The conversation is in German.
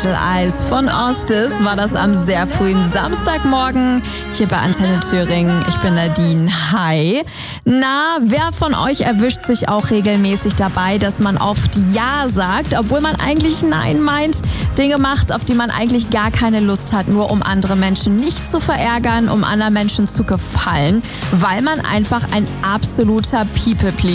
Angel Eyes von Ostis war das am sehr frühen Samstagmorgen hier bei Antenne Thüringen. Ich bin Nadine. Hi. Na, wer von euch erwischt sich auch regelmäßig dabei, dass man oft Ja sagt, obwohl man eigentlich Nein meint, Dinge macht, auf die man eigentlich gar keine Lust hat, nur um andere Menschen nicht zu verärgern, um anderen Menschen zu gefallen, weil man einfach ein absoluter People-Pleaser